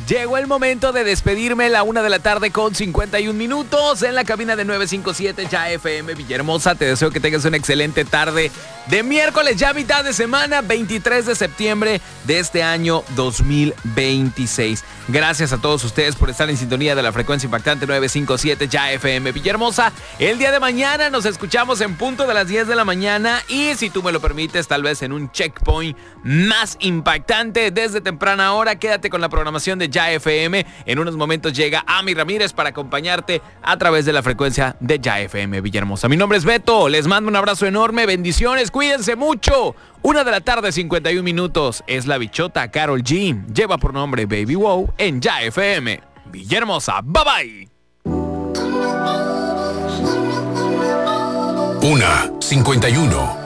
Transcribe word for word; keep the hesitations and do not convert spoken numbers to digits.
Llegó el momento de despedirme, la una de la tarde con cincuenta y un minutos en la cabina de nueve cinco siete Ya F M Villahermosa. Te deseo que tengas una excelente tarde de miércoles, ya mitad de semana, veintitrés de septiembre de este año dos mil veintiséis. Gracias a todos ustedes por estar en sintonía de la frecuencia impactante nueve cinco siete Ya F M Villahermosa. El día de mañana nos escuchamos en punto de las diez de la mañana y, si tú me lo permites, tal vez en un checkpoint más impactante desde temprana hora. Quédate con la programación de Ya F M. En unos momentos llega Ami Ramírez para acompañarte a través de la frecuencia de Ya F M Villahermosa. Mi nombre es Beto, les mando un abrazo enorme, bendiciones, cuídense mucho. Una de la tarde, cincuenta y un minutos. Es la bichota Karol G. Lleva por nombre Baby Wow en Ya F M Villahermosa. Bye bye. Una, cincuenta y uno.